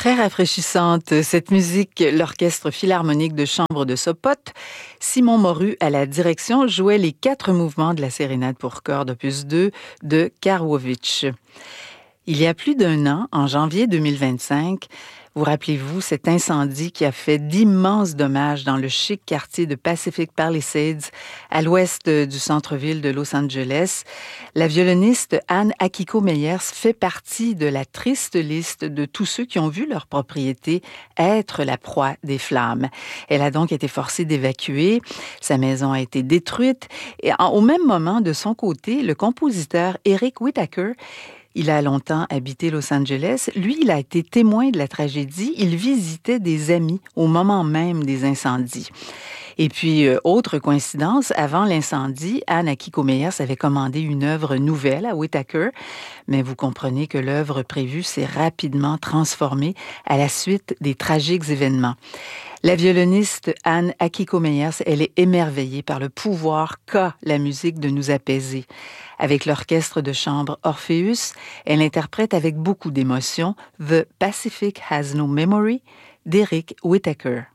Très rafraîchissante, cette musique, l'Orchestre philharmonique de chambre de Sopot. Simon Moru, à la direction, jouait les 4 mouvements de la sérénade pour cordes opus 2 de Karłowicz. Il y a plus d'un an, en janvier 2025, vous rappelez-vous cet incendie qui a fait d'immenses dommages dans le chic quartier de Pacific Palisades, à l'ouest du centre-ville de Los Angeles. La violoniste Anne Akiko Meyers fait partie de la triste liste de tous ceux qui ont vu leur propriété être la proie des flammes. Elle a donc été forcée d'évacuer. Sa maison a été détruite. Et au même moment, de son côté, le compositeur Eric Whitacre, il a longtemps habité Los Angeles. Lui, il a été témoin de la tragédie. Il visitait des amis au moment même des incendies. Et puis, autre coïncidence, avant l'incendie, Anne Akiko Meyers avait commandé une œuvre nouvelle à Whitacre, mais vous comprenez que l'œuvre prévue s'est rapidement transformée à la suite des tragiques événements. La violoniste Anne Akiko Meyers, elle est émerveillée par le pouvoir qu'a la musique de nous apaiser. Avec l'orchestre de chambre Orpheus, elle interprète avec beaucoup d'émotion The Pacific Has No Memory d'Eric Whitacre.